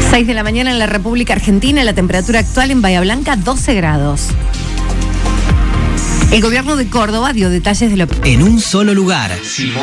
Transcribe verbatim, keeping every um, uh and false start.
seis de la mañana en la República Argentina, la temperatura actual en Bahía Blanca doce grados. El gobierno de Córdoba dio detalles de lo... En un solo lugar.